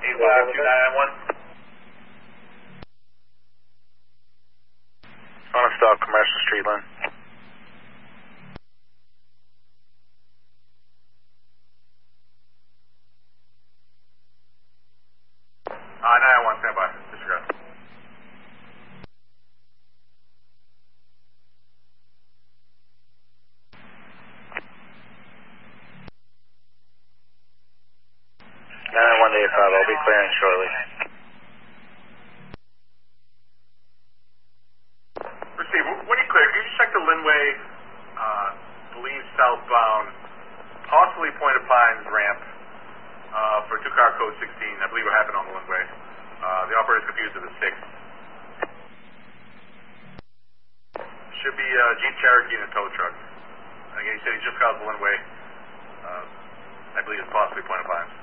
G5291. On a stop, commercial street line. 991, stand by. Disregard. One day 5, I'll be clearing shortly. Receive. When you clear, can you just check the Linway, believe southbound, possibly Point of Pines ramp for 2-car code 16. I believe it happened on the Linway. The operator is confused with the 6. Should be Jeep Cherokee and a tow truck. Again, he said he just got the Linway. I believe it's possibly Point of Pines.